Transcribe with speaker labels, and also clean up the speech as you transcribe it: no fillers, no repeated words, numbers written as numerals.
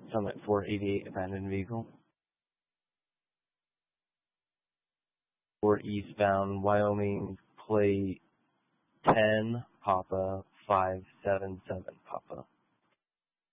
Speaker 1: Summit 488 abandoned vehicle. For eastbound Wyoming plate 10 Papa 577 Papa.